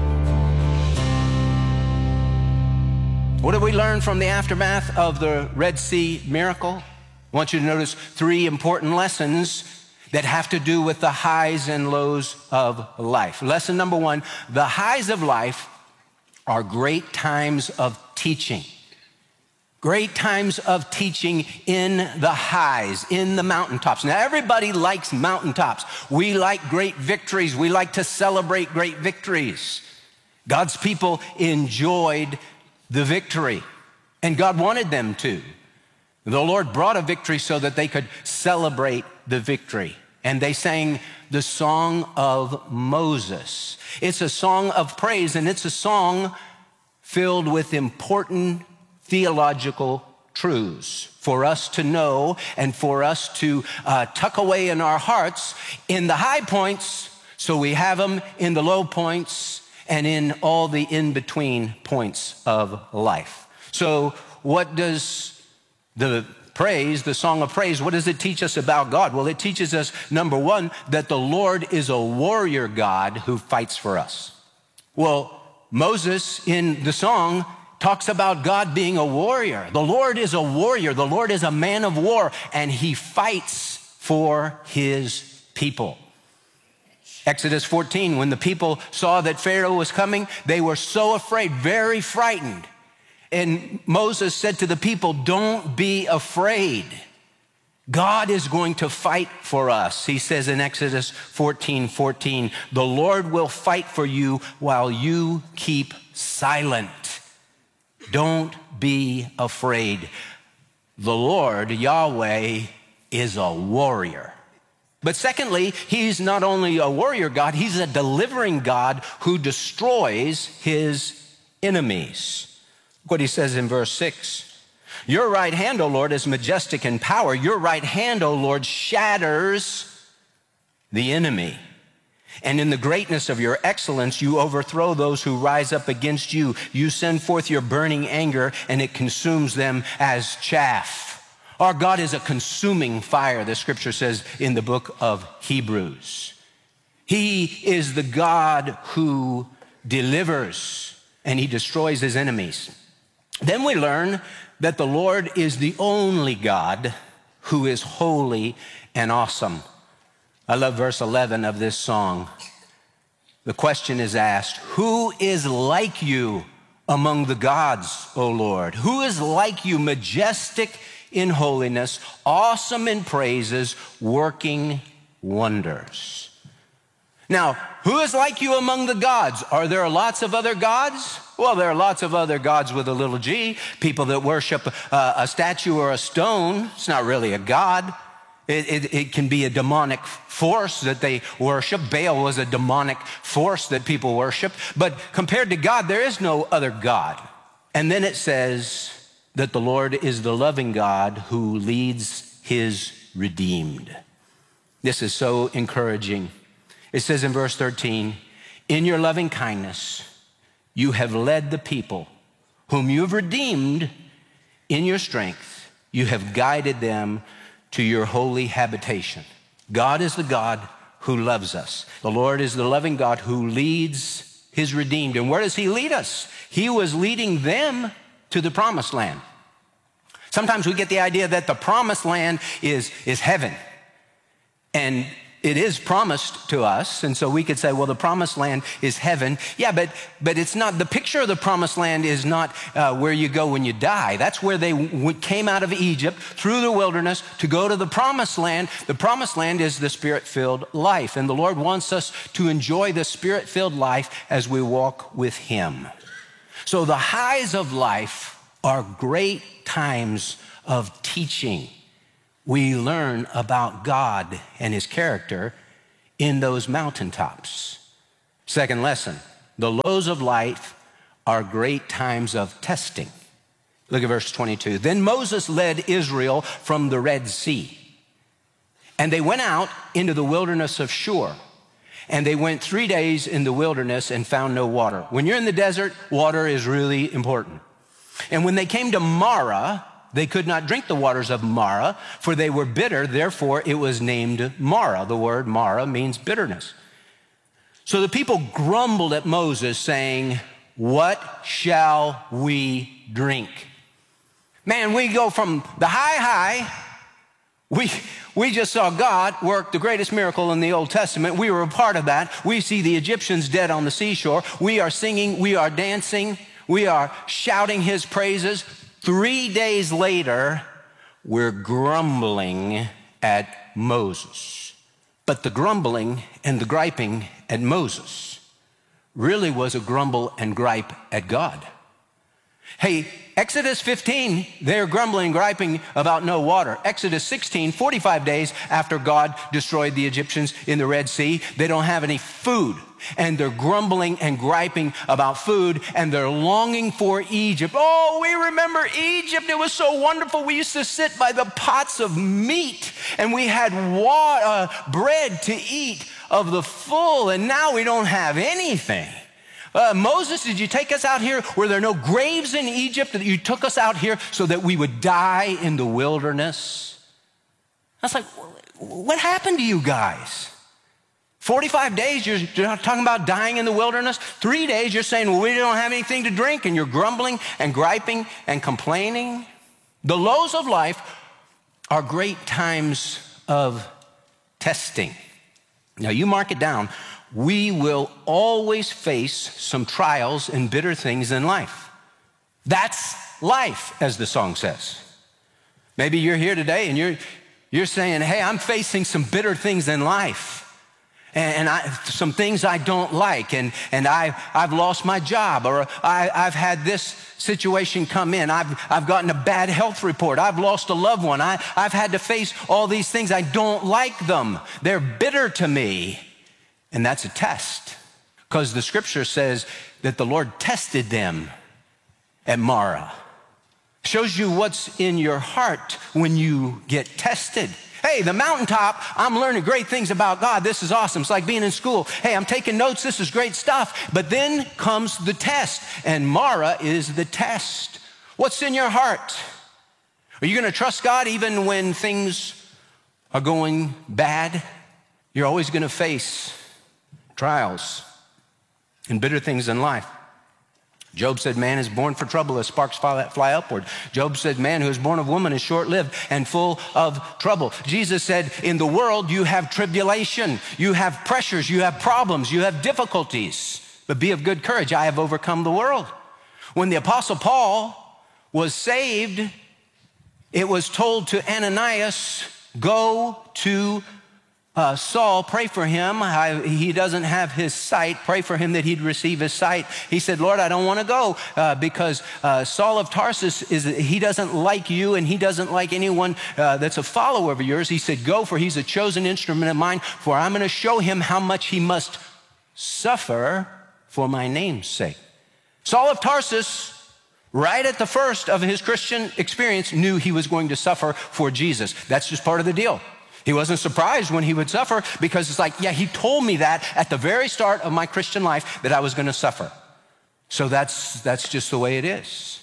What did we learn from the aftermath of the Red Sea miracle? I want you to notice 3 important lessons that have to do with the highs and lows of life. Lesson number 1, the highs of life are great times of teaching. Great times of teaching in the highs, in the mountaintops. Now, everybody likes mountaintops. We like great victories. We like to celebrate great victories. God's people enjoyed the victory, and God wanted them to. The Lord brought a victory so that they could celebrate the victory. And they sang the Song of Moses. It's a song of praise, and it's a song filled with important theological truths for us to know and for us to tuck away in our hearts in the high points, so we have them in the low points and in all the in-between points of life. So what does the praise, the song of praise, what does it teach us about God? Well, it teaches us, number 1, that the Lord is a warrior God who fights for us. Well, Moses in the song talks about God being a warrior. The Lord is a warrior. The Lord is a man of war, and he fights for his people. Exodus 14, when the people saw that Pharaoh was coming, they were so afraid, very frightened. And Moses said to the people, don't be afraid. God is going to fight for us. He says in Exodus 14:14, the Lord will fight for you while you keep silent. Don't be afraid. The Lord, Yahweh, is a warrior. But secondly, he's not only a warrior God, he's a delivering God who destroys his enemies. Look what he says in verse 6. Your right hand, O Lord, is majestic in power. Your right hand, O Lord, shatters the enemy. And in the greatness of your excellence, you overthrow those who rise up against you. You send forth your burning anger, and it consumes them as chaff. Our God is a consuming fire, the scripture says in the book of Hebrews. He is the God who delivers, and he destroys his enemies. Then we learn that the Lord is the only God who is holy and awesome. I love verse 11 of this song. The question is asked, who is like you among the gods, O Lord? Who is like you, majestic in holiness, awesome in praises, working wonders? Now, who is like you among the gods? Are there lots of other gods? Well, there are lots of other gods with a little g. People that worship a statue or a stone. It's not really a god. It can be a demonic force that they worship. Baal was a demonic force that people worship. But compared to God, there is no other God. And then it says that the Lord is the loving God who leads his redeemed. This is so encouraging. It says in verse 13, in your loving kindness, you have led the people whom you have redeemed in your strength. You have guided them to your holy habitation. God is the God who loves us. The Lord is the loving God who leads his redeemed. And where does he lead us? He was leading them to the promised land. Sometimes we get the idea that the promised land is heaven. And it is promised to us, and so we could say, well, the promised land is heaven. Yeah, but it's not, the picture of the promised land is not where you go when you die. That's where they came out of Egypt through the wilderness to go to the promised land. The promised land is the Spirit-filled life, and the Lord wants us to enjoy the Spirit-filled life as we walk with Him. So the highs of life are great times of teaching. We learn about God and His character in those mountaintops. Second lesson, the lows of life are great times of testing. Look at verse 22. Then Moses led Israel from the Red Sea, and they went out into the wilderness of Shur. And they went 3 days in the wilderness and found no water. When you're in the desert, water is really important. And when they came to Marah, they could not drink the waters of Marah, for they were bitter. Therefore, it was named Marah. The word Marah means bitterness. So the people grumbled at Moses, saying, what shall we drink? Man, we go from the high. We just saw God work the greatest miracle in the Old Testament. We were a part of that. We see the Egyptians dead on the seashore. We are singing, we are dancing, we are shouting His praises. 3 days later, we're grumbling at Moses. But the grumbling and the griping at Moses really was a grumble and gripe at God. Hey, Exodus 15, they're grumbling and griping about no water. Exodus 16, 45 days after God destroyed the Egyptians in the Red Sea, they don't have any food. And they're grumbling and griping about food, and they're longing for Egypt. Oh, we remember Egypt. It was so wonderful. We used to sit by the pots of meat, and we had bread to eat of the full, and now we don't have anything. Moses, did you take us out here? Were there no graves in Egypt that you took us out here so that we would die in the wilderness? I was like, what happened to you guys? 45 days, you're talking about dying in the wilderness. 3 days, you're saying, well, we don't have anything to drink, and you're grumbling and griping and complaining. The lows of life are great times of testing. Now, you mark it down. We will always face some trials and bitter things in life. That's life, as the song says. Maybe you're here today and you're saying, hey, I'm facing some bitter things in life. And some things I don't like, and I've lost my job, or I've had this situation come in. I've gotten a bad health report. I've lost a loved one. I've had to face all these things. I don't like them. They're bitter to me. And that's a test, because the scripture says that the Lord tested them at Marah. Shows you what's in your heart when you get tested. Hey, the mountaintop, I'm learning great things about God. This is awesome. It's like being in school. Hey, I'm taking notes. This is great stuff. But then comes the test, and Marah is the test. What's in your heart? Are you going to trust God even when things are going bad? You're always going to face trials and bitter things in life. Job said, man is born for trouble as sparks fly upward. Job said, man who is born of woman is short-lived and full of trouble. Jesus said, in the world you have tribulation, you have pressures, you have problems, you have difficulties. But be of good courage, I have overcome the world. When the Apostle Paul was saved, it was told to Ananias, go to Saul, pray for him. He doesn't have his sight. Pray for him that he'd receive his sight. He said, Lord, I don't want to go because Saul of Tarsus, he doesn't like you, and he doesn't like anyone that's a follower of yours. He said, go, for he's a chosen instrument of mine, for I'm going to show him how much he must suffer for my name's sake. Saul of Tarsus, right at the first of his Christian experience, knew he was going to suffer for Jesus. That's just part of the deal. He wasn't surprised when he would suffer, because it's like, yeah, he told me that at the very start of my Christian life that I was going to suffer. So that's just the way it is.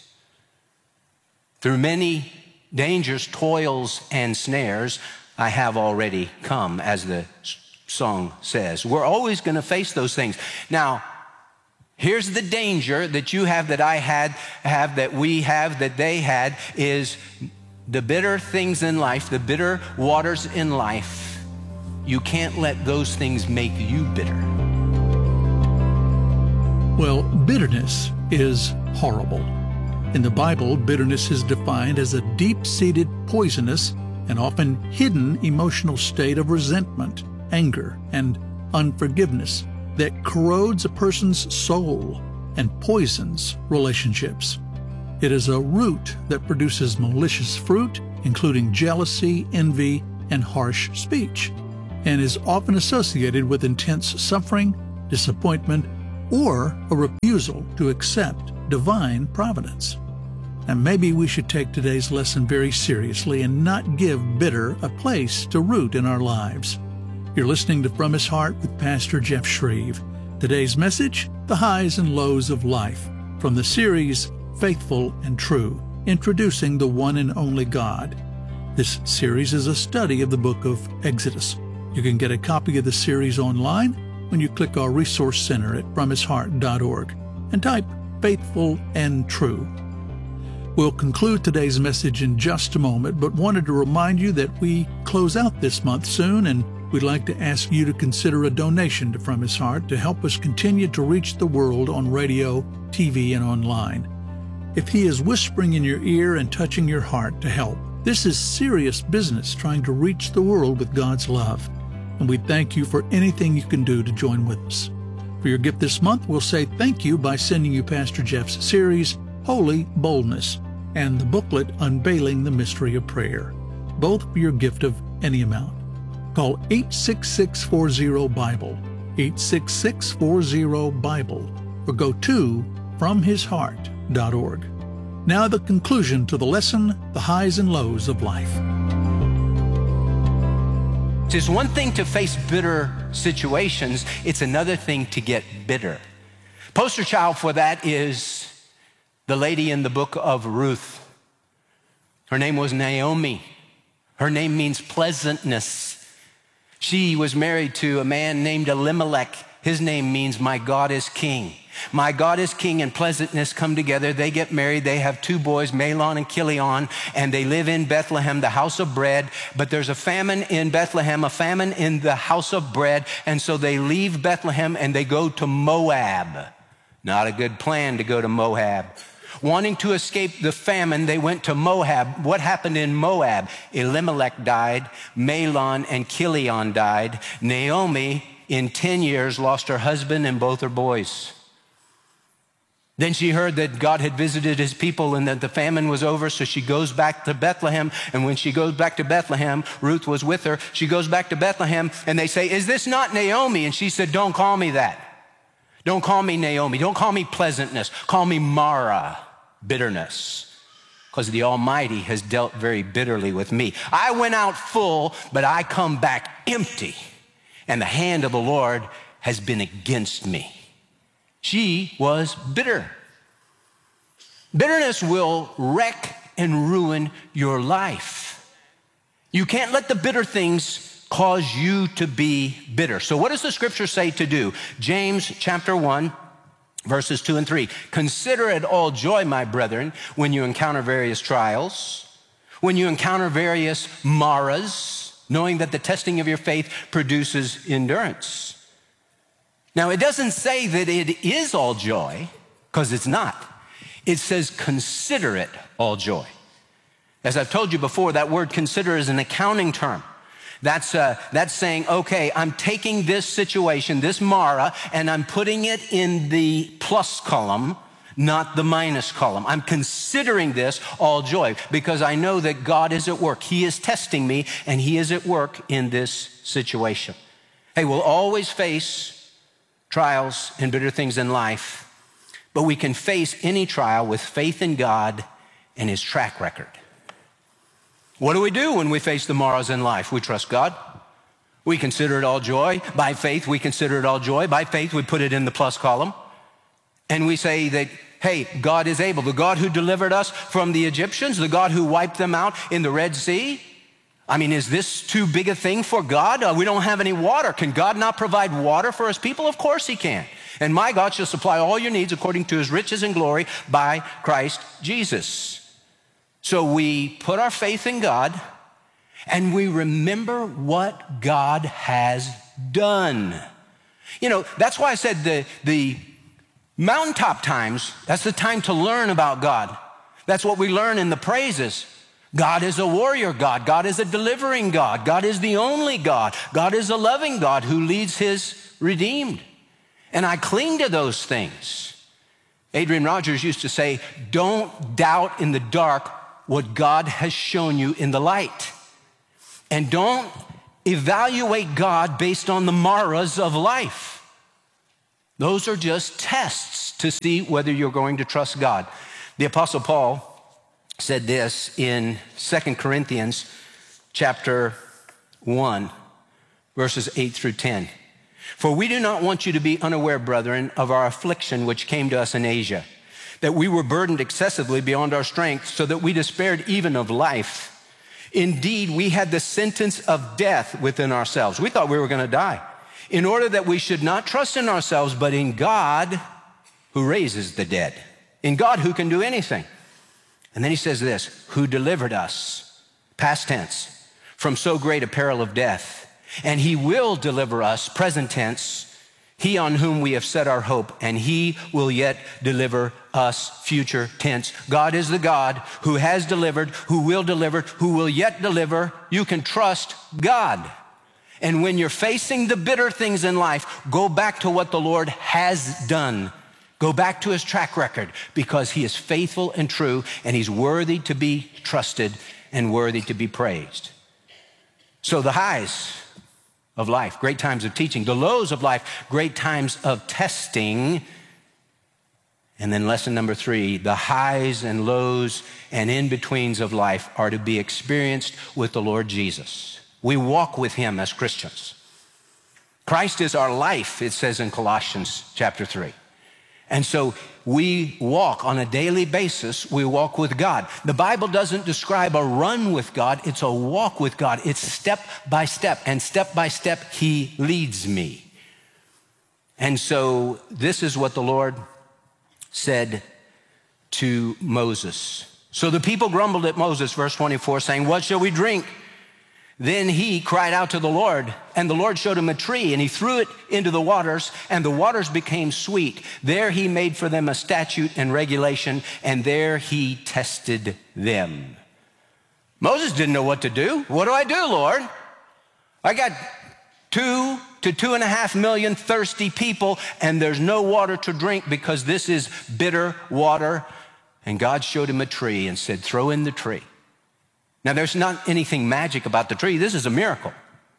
Through many dangers, toils, and snares, I have already come, as the song says. We're always going to face those things. Now, here's the danger that you have, that I have, that we have, that they had, is the bitter things in life, the bitter waters in life. you can't let those things make you bitter. Well, bitterness is horrible. In the Bible, bitterness is defined as a deep-seated, poisonous, and often hidden emotional state of resentment, anger, and unforgiveness that corrodes a person's soul and poisons relationships. It is a root that produces malicious fruit, including jealousy, envy, and harsh speech, and is often associated with intense suffering, disappointment, or a refusal to accept divine providence. And maybe we should take today's lesson very seriously and not give bitter a place to root in our lives. You're listening to From His Heart with Pastor Jeff Shreve. Today's message, the highs and lows of life, from the series Faithful and True, introducing the one and only God. This series is a study of the book of Exodus. You can get a copy of the series online when you click our resource center at fromhisheart.org and type Faithful and True. We'll conclude today's message in just a moment, but wanted to remind you that we close out this month soon, and we'd like to ask you to consider a donation to From His Heart to help us continue to reach the world on radio, TV, and online. If He is whispering in your ear and touching your heart to help, this is serious business trying to reach the world with God's love. And we thank you for anything you can do to join with us. For your gift this month, we'll say thank you by sending you Pastor Jeff's series, Holy Boldness, and the booklet Unveiling the Mystery of Prayer, both for your gift of any amount. Call 866-40-BIBLE, 866-40-BIBLE, or go to FromHisHeart.org. Now the conclusion to the lesson, the highs and lows of life. It's one thing to face bitter situations, it's another thing to get bitter. Poster child for that is the lady in the book of Ruth. Her name was Naomi. Her name means pleasantness. She was married to a man named Elimelech. His name means my God is king. My God is king and pleasantness come together. They get married. They have two boys, Mahlon and Chilion, and they live in Bethlehem, the house of bread. But there's a famine in Bethlehem, a famine in the house of bread. And so they leave Bethlehem and they go to Moab. Not a good plan to go to Moab. Wanting to escape the famine, they went to Moab. What happened in Moab? Elimelech died, Mahlon and Chilion died. Naomi, in 10 years, lost her husband and both her boys. Then she heard that God had visited his people and that the famine was over, so she goes back to Bethlehem. And when she goes back to Bethlehem, Ruth was with her. She goes back to Bethlehem and they say, "Is this not Naomi?" And she said, "Don't call me that. Don't call me Naomi. Don't call me pleasantness. Call me Mara, bitterness, because the Almighty has dealt very bitterly with me. I went out full, but I come back empty, and the hand of the Lord has been against me." She was bitter. Bitterness will wreck and ruin your life. You can't let the bitter things cause you to be bitter. So what does the scripture say to do? James chapter 1, verses 2 and 3. Consider it all joy, my brethren, when you encounter various trials, when you encounter various maras, knowing that the testing of your faith produces endurance. Now, it doesn't say that it is all joy, because it's not. It says consider it all joy. As I've told you before, that word consider is an accounting term. That's saying, okay, I'm taking this situation, this mara, and I'm putting it in the plus column, not the minus column. I'm considering this all joy because I know that God is at work. He is testing me, and he is at work in this situation. Hey, we'll always face trials and bitter things in life, but we can face any trial with faith in God and his track record. What do we do when we face the maras in life? We trust God. We consider it all joy. By faith, we consider it all joy. By faith, we put it in the plus column. And we say that, hey, God is able. The God who delivered us from the Egyptians, the God who wiped them out in the Red Sea. I mean, is this too big a thing for God? We don't have any water. Can God not provide water for his people? Of course he can. And my God shall supply all your needs according to his riches and glory by Christ Jesus. So we put our faith in God, and we remember what God has done. You know, that's why I said the mountaintop times, that's the time to learn about God. That's what we learn in the praises. God is a warrior God. God is a delivering God. God is the only God. God is a loving God who leads his redeemed. And I cling to those things. Adrian Rogers used to say, don't doubt in the dark what God has shown you in the light. And don't evaluate God based on the maras of life. Those are just tests to see whether you're going to trust God. The Apostle Paul said this in 2 Corinthians chapter 1, verses 8 through 10. For we do not want you to be unaware, brethren, of our affliction which came to us in Asia, that we were burdened excessively beyond our strength, so that we despaired even of life. Indeed, we had the sentence of death within ourselves. We thought we were going to die, in order that we should not trust in ourselves, but in God who raises the dead, in God who can do anything. And then he says this, who delivered us, past tense, from so great a peril of death. And he will deliver us, present tense, he on whom we have set our hope, and he will yet deliver us, future tense. God is the God who has delivered, who will yet deliver. You can trust God. And when you're facing the bitter things in life, go back to what the Lord has done. Go back to his track record, because he is faithful and true, and he's worthy to be trusted and worthy to be praised. So the highs of life, great times of teaching. The lows of life, great times of testing. And then lesson number 3, the highs and lows and in-betweens of life are to be experienced with the Lord Jesus. We walk with him as Christians. Christ is our life, it says in Colossians chapter 3. And so we walk on a daily basis, we walk with God. The Bible doesn't describe a run with God, it's a walk with God. It's step by step, and step by step, he leads me. And so this is what the Lord said to Moses. So the people grumbled at Moses, verse 24, saying, what shall we drink? Then he cried out to the Lord, and the Lord showed him a tree, and he threw it into the waters, and the waters became sweet. There he made for them a statute and regulation, and there he tested them. Moses didn't know what to do. What do I do, Lord? I got 2 to 2.5 million thirsty people, and there's no water to drink because this is bitter water. And God showed him a tree and said, throw in the tree. Now, there's not anything magic about the tree. This is a miracle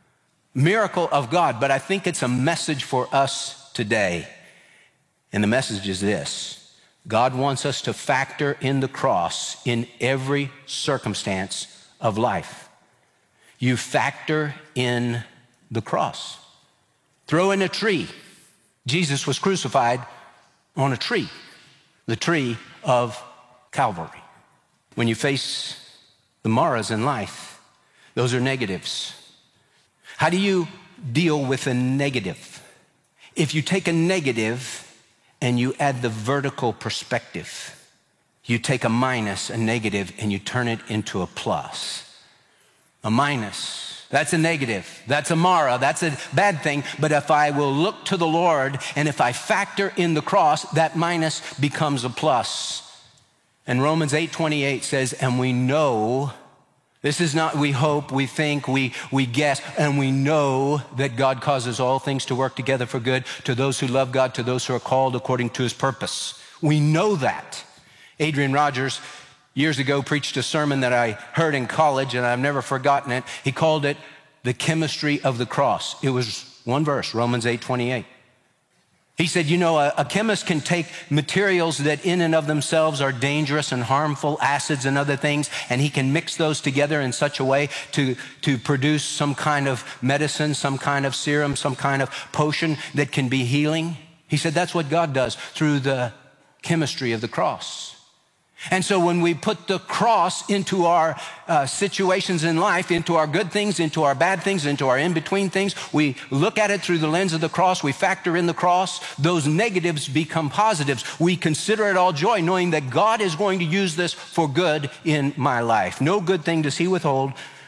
of God, but I think it's a message for us today. And the message is this: God wants us to factor in the cross in every circumstance of life. You factor in the cross. Throw in a tree. Jesus was crucified on a tree, the tree of Calvary. When you face the maras in life, those are negatives. How do you deal with a negative? If you take a negative and you add the vertical perspective, you take a minus, a negative, and you turn it into a plus. A minus, that's a negative, that's a mara, that's a bad thing. But if I will look to the Lord and if I factor in the cross, that minus becomes a plus. And Romans 8:28 says, and we know, this is not we hope, we think, we guess, and we know that God causes all things to work together for good to those who love God, to those who are called according to his purpose. We know that. Adrian Rogers years ago preached a sermon that I heard in college, and I've never forgotten it. He called it The Chemistry of the Cross. It was one verse, Romans 8:28. He said, you know, a chemist can take materials that in and of themselves are dangerous and harmful, acids and other things, and he can mix those together in such a way to produce some kind of medicine, some kind of serum, some kind of potion that can be healing. He said that's what God does through the chemistry of the cross. And so when we put the cross into our situations in life, into our good things, into our bad things, into our in-between things, we look at it through the lens of the cross, we factor in the cross, those negatives become positives. We consider it all joy, knowing that God is going to use this for good in my life. No good thing does he withhold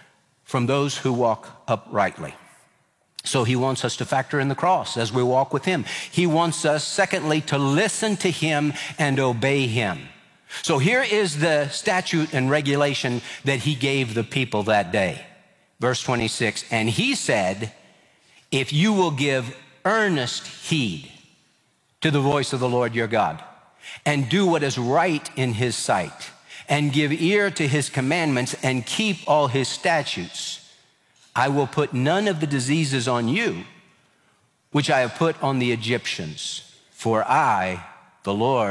from those who walk uprightly. So he wants us to factor in the cross as we walk with him. He wants us, secondly, to listen to him and obey him. So here is the statute and regulation that he gave the people that day. Verse 26, and he said, if you will give earnest heed to the voice of the Lord your God, and do what is right in his sight, and give ear to his commandments, and keep all his statutes, I will put none of the diseases on you, which I have put on the Egyptians, for I, the Lord,